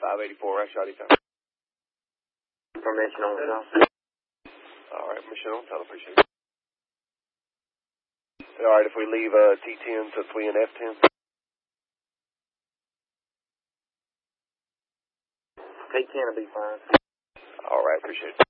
584, right, Shotty time. Information on the house. All right, mission on time, appreciate it. All right, if we leave T10 to we in F10. K10 will be fine. All right, appreciate it.